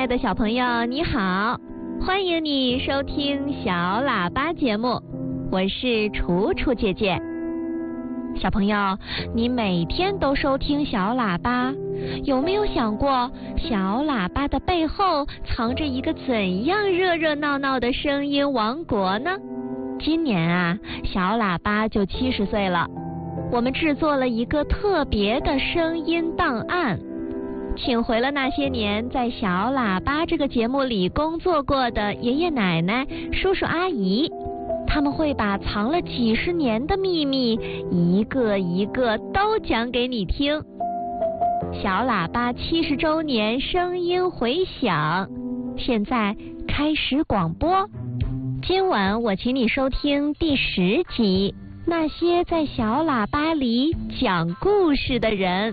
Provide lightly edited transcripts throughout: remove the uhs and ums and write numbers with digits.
的小朋友你好，欢迎你收听小喇叭节目，我是楚楚姐姐。小朋友，你每天都收听小喇叭，有没有想过小喇叭的背后藏着一个怎样热热闹闹的声音王国呢？今年啊，小喇叭就70岁了，我们制作了一个特别的声音档案，请回了那些年在小喇叭这个节目里工作过的爷爷奶奶、叔叔阿姨，他们会把藏了几十年的秘密一个一个都讲给你听。小喇叭70周年声音回响，现在开始广播。今晚我请你收听第10集，那些在小喇叭里讲故事的人。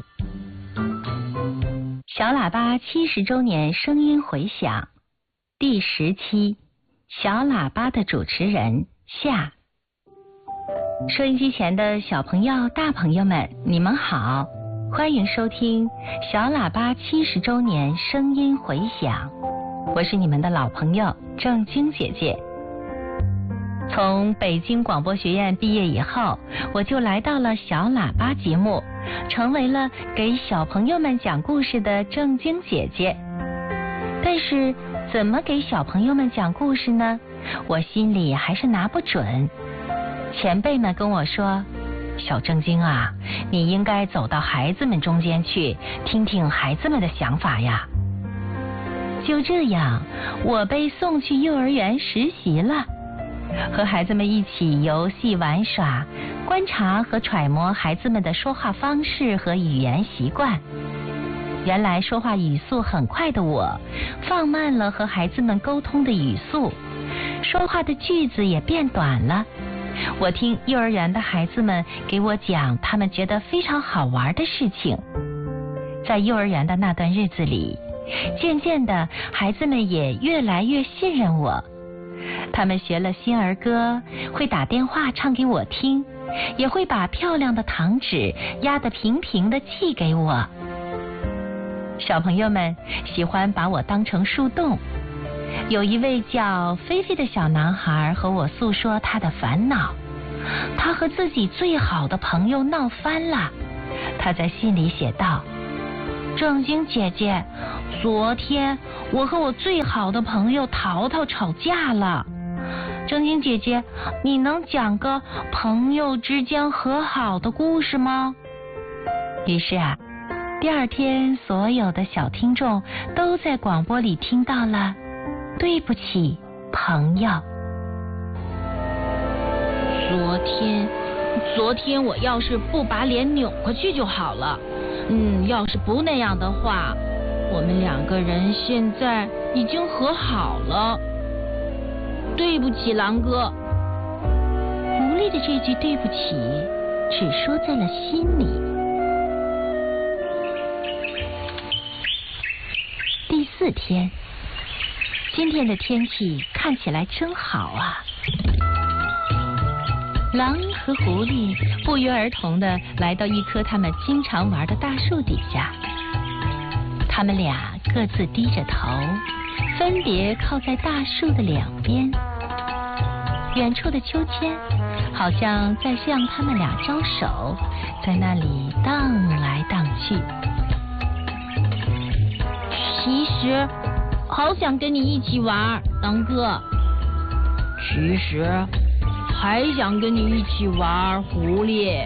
小喇叭70周年声音回响第10期，小喇叭的主持人下。收音机前的小朋友大朋友们，你们好，欢迎收听小喇叭70周年声音回响，我是你们的老朋友郑晶姐姐。从北京广播学院毕业以后，我就来到了小喇叭节目，成为了给小朋友们讲故事的郑晶姐姐。但是怎么给小朋友们讲故事呢？我心里还是拿不准。前辈们跟我说，小郑晶啊，你应该走到孩子们中间去，听听孩子们的想法呀。就这样，我被送去幼儿园实习了，和孩子们一起游戏玩耍，观察和揣摩孩子们的说话方式和语言习惯。原来说话语速很快的我，放慢了和孩子们沟通的语速，说话的句子也变短了。我听幼儿园的孩子们给我讲他们觉得非常好玩的事情。在幼儿园的那段日子里，渐渐的孩子们也越来越信任我，他们学了新儿歌，会打电话唱给我听，也会把漂亮的糖纸压得平平的寄给我。小朋友们喜欢把我当成树洞。有一位叫菲菲的小男孩和我诉说他的烦恼，他和自己最好的朋友闹翻了。他在信里写道：郑晶姐姐，昨天我和我最好的朋友淘淘吵架了。郑晶姐姐，你能讲个朋友之间和好的故事吗？于是啊，第二天所有的小听众都在广播里听到了对不起朋友。 昨天我要是不把脸扭过去就好了。要是不那样的话，我们2个人现在已经和好了。对不起，狼哥。 狐狸的这句对不起只说在了心里。第4天，今天的天气看起来真好啊。狼和狐狸不约而同地来到一棵他们经常玩的大树底下，他们俩各自低着头，分别靠在大树的2边。远处的秋千好像在向他们俩招手，在那里荡来荡去。 其实好想跟你一起玩，狼哥。其实还想跟你一起玩，狐狸。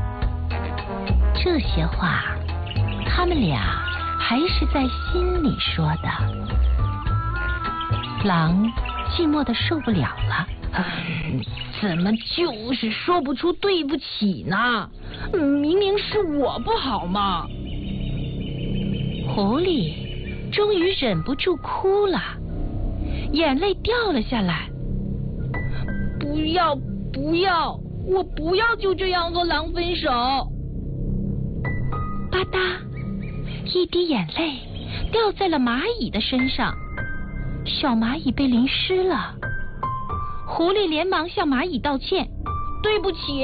这些话他们俩还是在心里说的。狼寂寞的受不了了， 怎么就是说不出对不起呢？明明是我不好嘛。 狐狸终于忍不住哭了，眼泪掉了下来。 不要，我不要就这样和狼分手。 吧嗒，一滴眼泪掉在了蚂蚁的身上，小蚂蚁被淋湿了。狐狸连忙向蚂蚁道歉： 对不起。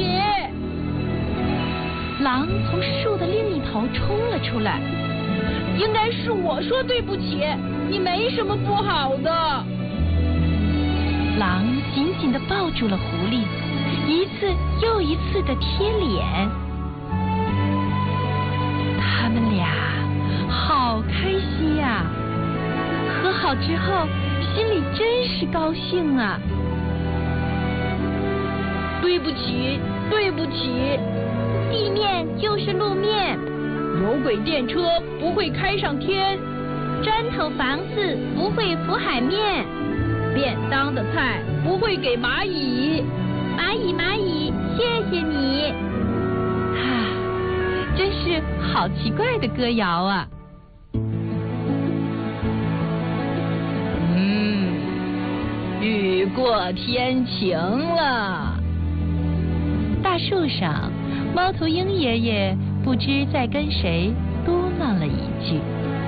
狼从树的另一头冲了出来， 应该是我说对不起，你没什么不好的。 狼紧紧地抱住了狐狸，一次又一次地贴脸。他们俩好开心呀！和好之后，心里真是高兴啊！ 对不起，对不起。 地面就是路面， 有轨电车不会开上天， 砖头房子不会浮海面， 便当的菜不会给蚂蚁。 蚂蚁蚂蚁，谢谢你。 真是好奇怪的歌谣啊！ 雨过天晴了。 大树上，猫头鹰爷爷不知在跟谁嘟囔了一句。